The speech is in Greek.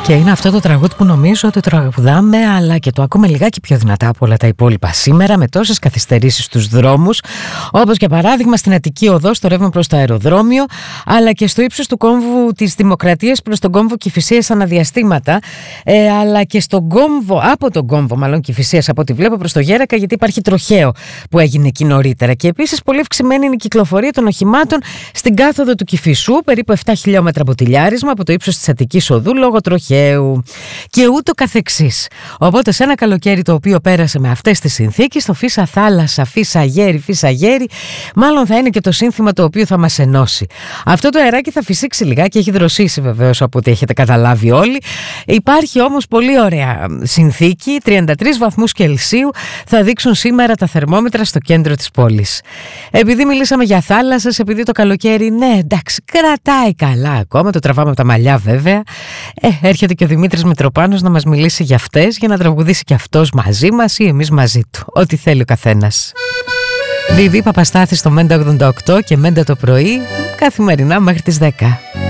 Και είναι αυτό το τραγούδι που νομίζω ότι τραγουδάμε, αλλά και το ακούμε λιγάκι πιο δυνατά από όλα τα υπόλοιπα σήμερα, με τόσες καθυστερήσεις στους δρόμους, όπως για παράδειγμα στην Αττική Οδό, στο ρεύμα προς το αεροδρόμιο, αλλά και στο ύψος του κόμβου της Δημοκρατίας προς τον κόμβο Κηφισίας αναδιαστήματα, αλλά και στον κόμβο, από τον κόμβο μάλλον Κηφισίας, από ό,τι βλέπω, προς το Γέρακα, γιατί υπάρχει τροχαίο που έγινε εκεί νωρίτερα. Και επίσης πολύ αυξημένη είναι η κυκλοφορία των οχημάτων στην κάθοδο του Κηφισού, περίπου 7 χιλιόμετρα ποτηλιάρισμα από το ύψος της Αττικής Οδού λόγω τροχαίου. Και ούτω καθεξής. Οπότε σε ένα καλοκαίρι το οποίο πέρασε με αυτές τις συνθήκες, το φύσα θάλασσα, φύσα γέρι, μάλλον θα είναι και το σύνθημα το οποίο θα μας ενώσει. Αυτό το αεράκι θα φυσήξει λιγάκι, έχει δροσίσει βεβαίως από ό,τι έχετε καταλάβει όλοι. Υπάρχει όμως πολύ ωραία συνθήκη, 33 βαθμούς Κελσίου θα δείξουν σήμερα τα θερμόμετρα στο κέντρο της πόλης. Επειδή μιλήσαμε για θάλασσες, επειδή το καλοκαίρι, ναι εντάξει, κρατάει καλά ακόμα, το τραβάμε από τα μαλλιά βέβαια. Έρχεται και ο Δημήτρης Μητροπάνος να μας μιλήσει για αυτές, για να τραγουδήσει και αυτός μαζί μας ή εμείς μαζί του. Ό,τι θέλει ο καθένας. Βιβί Παπαστάθη στο Μέντα 88 και Μέντα το πρωί, καθημερινά μέχρι τις 10.